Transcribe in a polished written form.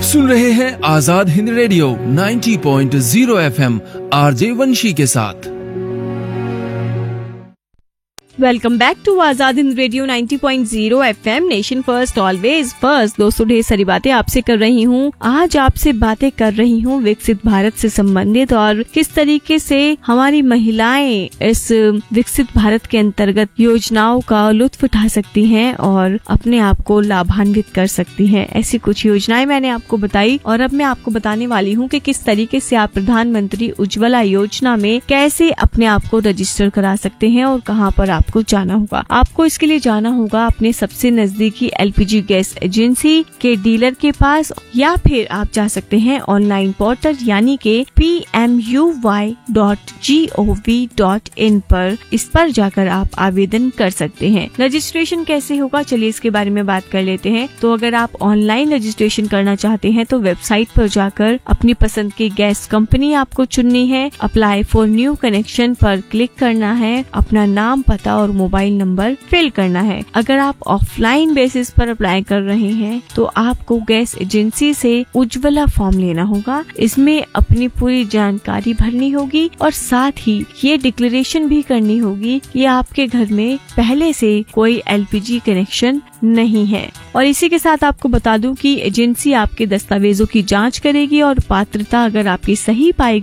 सुन रहे हैं Azad Hind radio 90.0 FM RJ वंशी के साथ। Welcome back to Azad Hind radio 90.0 FM nation first always first. दोस्तों, ढेर सारी बातें आपसे कर रही हूँ। आज आपसे बातें कर रही हूँ विकसित भारत से संबंधित और किस तरीके से हमारी महिलाएं इस विकसित भारत के अंतर्गत योजनाओं का लुत्फ उठा सकती हैं और अपने आप को लाभान्वित कर सकती हैं। ऐसी कुछ योजनाएं मैंने आपको बताई और अब मैं आपको बताने वाली हूँ कि किस तरीके से आप प्रधानमंत्री उज्ज्वला योजना में कैसे अपने आप को रजिस्टर करा सकते हैं और कहाँ पर आपको जाना होगा। आपको इसके लिए जाना होगा अपने सबसे नजदीकी एलपीजी गैस एजेंसी के डीलर के पास, या फिर आप जा सकते हैं ऑनलाइन पोर्टल यानी के pmuy.gov.in पर। इस पर जाकर आप आवेदन कर सकते हैं। रजिस्ट्रेशन कैसे होगा, चलिए इसके बारे में बात कर लेते हैं। तो अगर आप ऑनलाइन रजिस्ट्रेशन करना चाहते हैं तो वेबसाइट पर जाकर अपनी पसंद की गैस कंपनी आपको चुननी है। अप्लाई फॉर न्यू कनेक्शन पर क्लिक करना है। अपना नाम, पता और मोबाइल नंबर फिल करना है। अगर आप ऑफलाइन बेसिस पर अप्लाई कर रहे हैं तो आपको गैस एजेंसी से उज्ज्वला फॉर्म लेना होगा। इसमें अपनी पूरी जानकारी भरनी होगी और साथ ही ये डिक्लेरेशन भी करनी होगी कि आपके घर में पहले से कोई एलपीजी कनेक्शन नहीं है। और इसी के साथ आपको बता दूं कि एजेंसी आपके दस्तावेजों की जांच करेगी और पात्रता अगर आपकी सही पाई